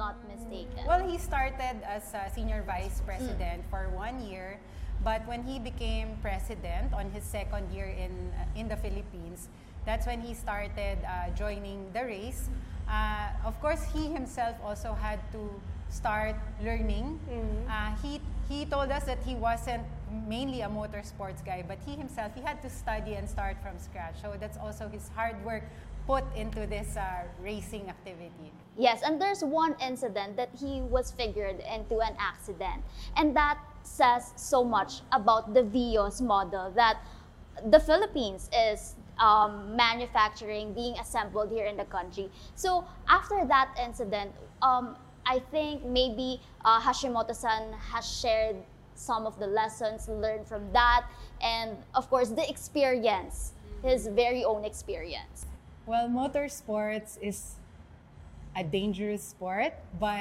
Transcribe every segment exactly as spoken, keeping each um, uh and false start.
not mistaken. Well, he started as a senior vice president mm. for one year, but when he became president on his second year in uh, in the Philippines, that's when he started uh, joining the race. Uh, of course, he himself also had to start learning. Mm-hmm. Uh, he he told us that he wasn't mainly a motorsports guy, but he himself, he had to study and start from scratch. So that's also his hard work put into this uh, racing activity. Yes, and there's one incident that he was figured into an accident. And that says so much about the Vios model that the Philippines is um, manufacturing, being assembled here in the country. So after that incident, um, I think maybe uh, Hashimoto-san has shared some of the lessons learned from that, and of course the experience, his very own experience. Well, motorsports is a dangerous sport, but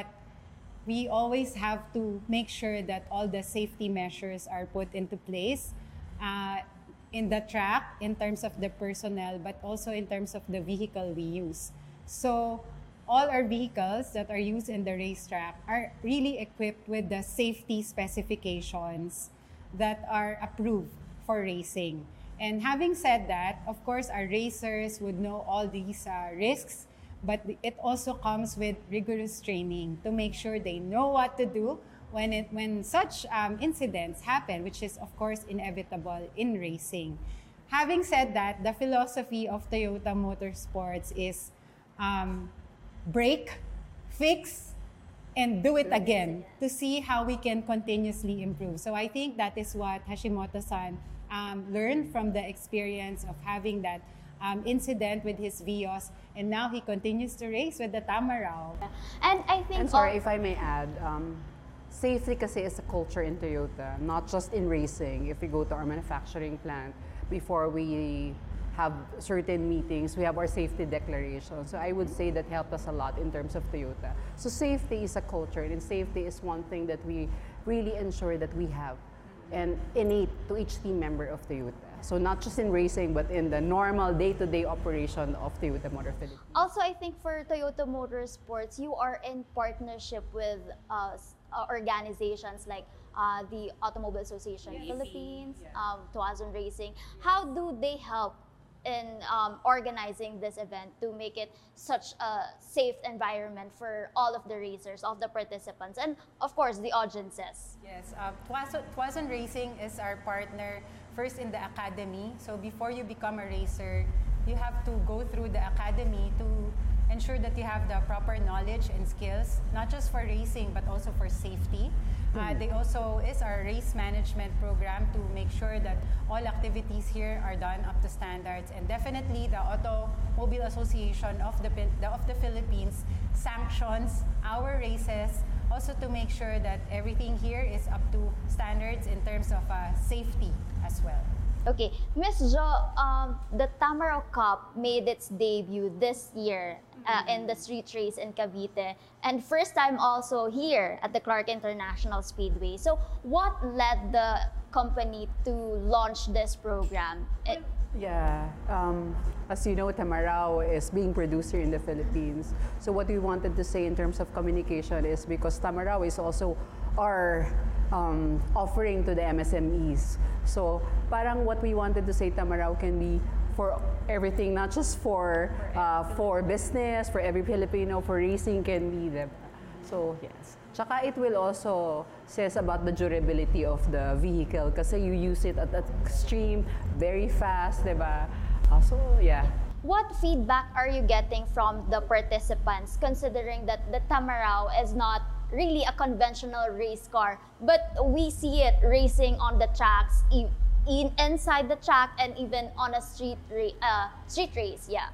we always have to make sure that all the safety measures are put into place uh, in the track, in terms of the personnel, but also in terms of the vehicle we use. So all our vehicles that are used in the racetrack are really equipped with the safety specifications that are approved for racing. And having said that, of course, our racers would know all these uh, risks, but it also comes with rigorous training to make sure they know what to do when it when such um, incidents happen, which is, of course, inevitable in racing. Having said that, the philosophy of Toyota Motorsports is um, break, fix, and do it again to see how we can continuously improve. So I think that is what Hashimoto-san um, learned from the experience of having that um, incident with his Vios, and now he continues to race with the Tamarao. And I think... And sorry, if I may add, um, safety kasi is a culture in Toyota, not just in racing. If we go to our manufacturing plant, before we have certain meetings, we have our safety declaration. So I would say that helped us a lot in terms of Toyota. So safety is a culture, and safety is one thing that we really ensure that we have and innate to each team member of Toyota. So not just in racing, but in the normal day-to-day operation of Toyota Motor Philippines. Also, I think for Toyota Motorsports, you are in partnership with uh, organizations like uh, the Automobile Association Yes. Philippines, Yeah. um, Tuazon Racing. How do they help in um, organizing this event to make it such a safe environment for all of the racers, all of the participants, and of course the audiences? Yes, uh, Tuazon, Tuazon Racing is our partner first in the academy. So before you become a racer, you have to go through the academy to ensure that you have the proper knowledge and skills, not just for racing, but also for safety. Uh, they also is our race management program to make sure that all activities here are done up to standards. And definitely the Automobile Association of the, the, of the Philippines sanctions our races, also to make sure that everything here is up to standards in terms of uh, safety as well. Okay, Miss Jo, um, the Tamarao Cup made its debut this year uh, in the street race in Cavite, and first time also here at the Clark International Speedway. So what led the company to launch this program? It, Yeah, um, as you know, Tamarao is being produced here in the Philippines. So what we wanted to say in terms of communication is because Tamarao is also our um, offering to the M S M Es. So parang what we wanted to say, Tamarao can be for everything, not just for uh, for business, for every Filipino, for racing can be them. So yes. Tsaka it will also says about the durability of the vehicle kasi you use it at that extreme, very fast, diba? Uh, so yeah. What feedback are you getting from the participants, considering that the Tamarao is not really a conventional race car, but we see it racing on the tracks, e- in, inside the track, and even on a street ra- uh, street race, yeah.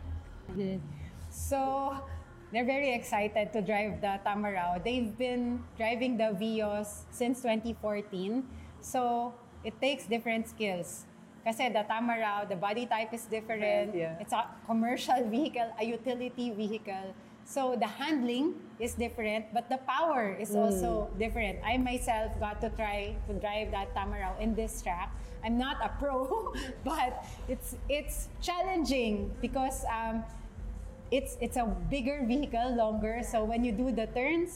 So they're very excited to drive the Tamarao. They've been driving the Vios since twenty fourteen. So it takes different skills. Kasi the Tamarao, the body type is different. Yeah. It's a commercial vehicle, a utility vehicle. So the handling is different, but the power is Mm. also different. I myself got to try to drive that Tamarao in this track. I'm not a pro, but it's it's challenging because um, it's it's a bigger vehicle, longer. So when you do the turns,